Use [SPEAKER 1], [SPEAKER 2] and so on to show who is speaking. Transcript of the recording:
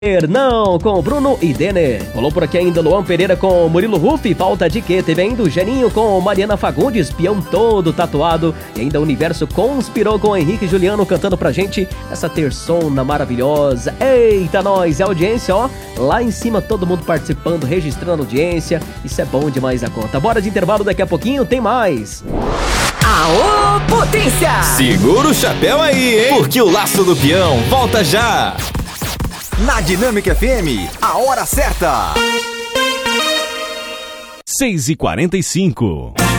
[SPEAKER 1] Não, com Bruno e Denner. Rolou por aqui ainda Luan Pereira com Murilo Rufi, Falta de Quê? Teve ainda o Geninho com Mariana Fagundes, peão todo tatuado. E ainda o Universo conspirou com Henrique e Juliano cantando pra gente essa terçona maravilhosa. Eita, nós, é audiência, ó. Lá em cima todo mundo participando, registrando audiência. Isso é bom demais a conta. Bora de intervalo, daqui a pouquinho tem mais.
[SPEAKER 2] Aô, potência!
[SPEAKER 3] Segura o chapéu aí, hein? Porque o Laço do Peão volta já!
[SPEAKER 4] Na Dinâmica FM, a hora certa.
[SPEAKER 3] 6h45.